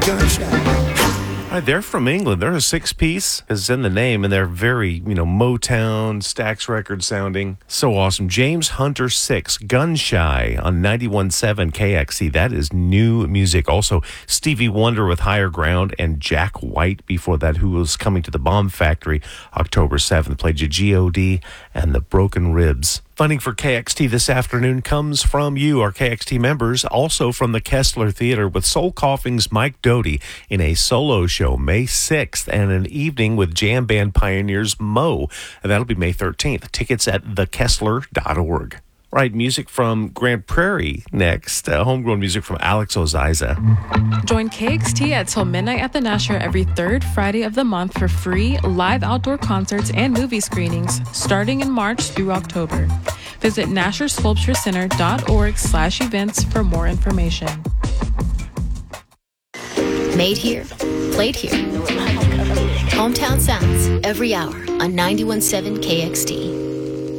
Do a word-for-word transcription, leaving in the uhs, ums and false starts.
Right, they're from England. They're a six-piece, is in the name, and they're very, you know, Motown, Stax Records sounding. So awesome. James Hunter six, Gun Shy on ninety-one point seven K X C. That is new music. Also, Stevie Wonder with Higher Ground and Jack White before that, who was coming to the Bomb Factory October seventh. Played you G O D and the Broken Ribs. Funding for K X T this afternoon comes from you, our K X T members, also from the Kessler Theater with Soul Coughing's Mike Doty in a solo show May sixth and an evening with jam band pioneers Mo. And that'll be May thirteenth. Tickets at the kessler dot org. Right, music from Grand Prairie next. Uh, homegrown music from Alex Oziza. Join K X T at Till Midnight at the Nasher every third Friday of the month for free live outdoor concerts and movie screenings starting in March through October. Visit nasher sculpture center dot org slash events for more information. Made here, played here. Hometown Sounds every hour on ninety-one point seven K X T.